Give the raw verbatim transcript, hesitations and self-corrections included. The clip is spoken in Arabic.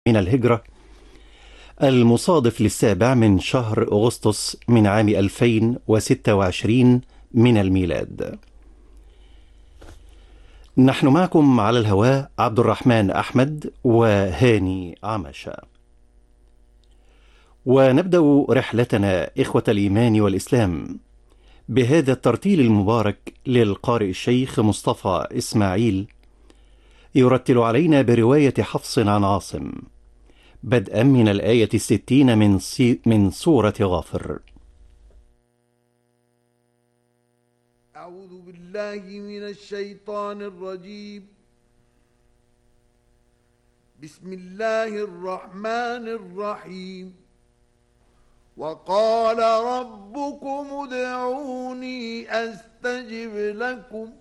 من الهجرة، المصادف للسابع من شهر أغسطس من عام ألفين وستة وعشرين من الميلاد. نحن معكم على الهواء عبد الرحمن أحمد وهاني عمشة، ونبدأ رحلتنا إخوة الإيمان والإسلام بهذا الترتيل المبارك للقارئ الشيخ مصطفى إسماعيل، يرتل علينا برواية حفص عن عاصم، بدءا من الآية الستين من, سي من سورة غافر. أعوذ بالله من الشيطان الرجيم. بسم الله الرحمن الرحيم. وقال ربكم ادعوني أستجب لكم